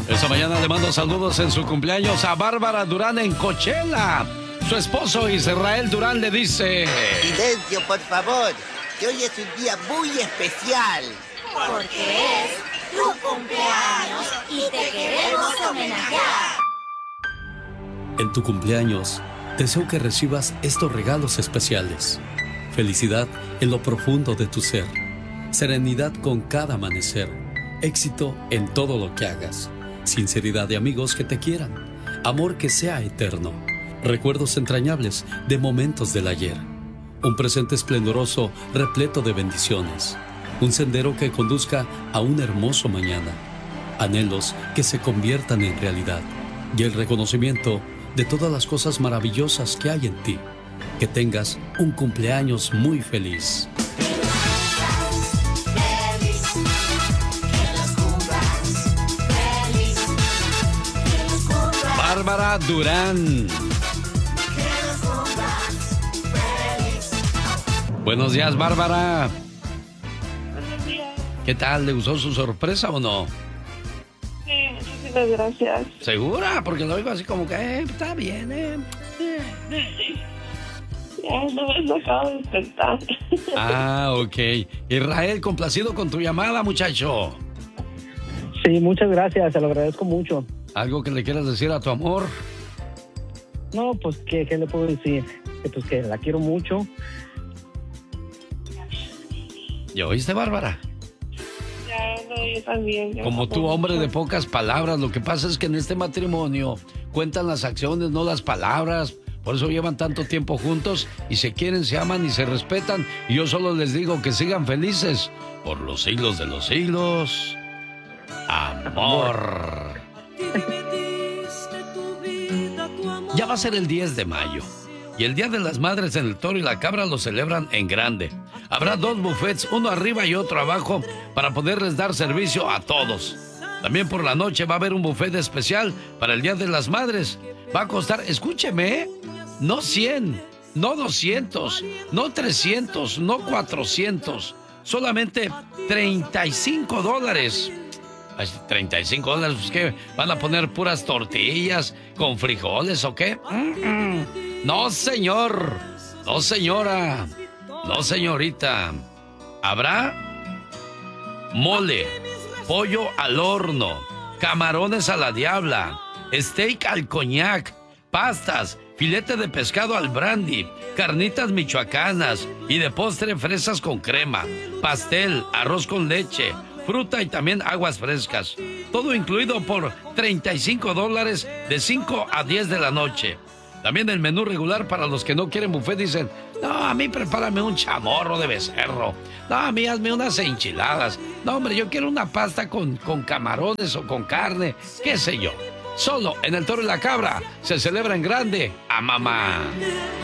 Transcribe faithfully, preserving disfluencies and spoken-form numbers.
Esta mañana le mando saludos en su cumpleaños a Bárbara Durán en Coachella. Su esposo Israel Durán le dice: silencio, por favor, que hoy es un día muy especial. Porque es tu cumpleaños y te queremos homenajear. En tu cumpleaños, deseo que recibas estos regalos especiales. Felicidad en lo profundo de tu ser. Serenidad con cada amanecer. Éxito en todo lo que hagas. Sinceridad de amigos que te quieran. Amor que sea eterno. Recuerdos entrañables de momentos del ayer. Un presente esplendoroso repleto de bendiciones. Un sendero que conduzca a un hermoso mañana. Anhelos que se conviertan en realidad. Y el reconocimiento de todas las cosas maravillosas que hay en ti. Que tengas un cumpleaños muy feliz. Bárbara Durán. Buenos días, Bárbara. Buenos días. ¿Qué tal? ¿Le gustó su sorpresa o no? Sí, muchísimas gracias. ¿Segura? Porque lo oigo así como que, eh, está bien, eh. Ya no me acabo de despertar. Ah, ok. Israel, complacido con tu llamada, muchacho. Sí, muchas gracias, se lo agradezco mucho. ¿Algo que le quieras decir a tu amor? No, pues, ¿qué, qué le puedo decir? Que, pues que la quiero mucho. ¿Ya oíste, Bárbara? Ya, no, yo también. Yo Como tú, mucho. hombre de pocas palabras, lo que pasa es que en este matrimonio cuentan las acciones, no las palabras. Por eso llevan tanto tiempo juntos y se quieren, se aman y se respetan. Y yo solo les digo que sigan felices por los siglos de los siglos. Amor. Ya va a ser el diez de mayo. Y el Día de las Madres en el Toro y la Cabra lo celebran en grande. Habrá dos buffets, uno arriba y otro abajo, para poderles dar servicio a todos. También por la noche va a haber un buffet especial para el Día de las Madres. Va a costar, escúcheme, no cien, no doscientos, no trescientos, no cuatrocientos, solamente treinta y cinco dólares. Ay, treinta y cinco dólares, pues ¿qué? ¿Van a poner puras tortillas con frijoles o qué? Mm-mm. No, señor. No, señora. No, señorita. Habrá mole, pollo al horno, camarones a la diabla, steak al coñac, pastas, filete de pescado al brandy, carnitas michoacanas y de postre fresas con crema, pastel, arroz con leche, fruta y también aguas frescas. Todo incluido por treinta y cinco dólares de cinco a diez de la noche. También el menú regular para los que no quieren buffet dicen: no, a mí prepárame un chamorro de becerro. No, a mí hazme unas enchiladas. No, hombre, yo quiero una pasta con, con camarones o con carne, qué sé yo. Solo en el Toro y la Cabra se celebra en grande a mamá.